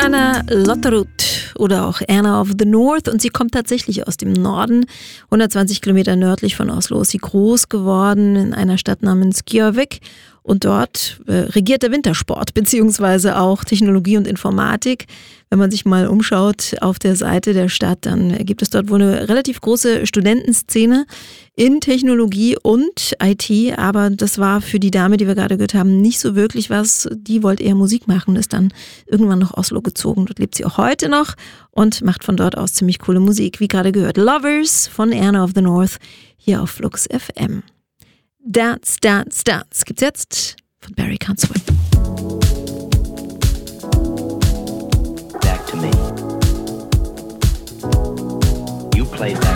Anna Lotterud oder auch Anna of the North, und sie kommt tatsächlich aus dem Norden. 120 Kilometer nördlich von Oslo ist sie groß geworden in einer Stadt namens Gjøvik. Und dort regiert der Wintersport, beziehungsweise auch Technologie und Informatik. Wenn man sich mal umschaut auf der Seite der Stadt, dann gibt es dort wohl eine relativ große Studentenszene in Technologie und IT. Aber das war für die Dame, die wir gerade gehört haben, nicht so wirklich was. Die wollte eher Musik machen, ist dann irgendwann nach Oslo gezogen. Dort lebt sie auch heute noch und macht von dort aus ziemlich coole Musik. Wie gerade gehört, Lovers von Anna of the North hier auf Flux FM. Dance, Dance, Dance gibt's jetzt von Barry Can't Swim. Back to me. You played that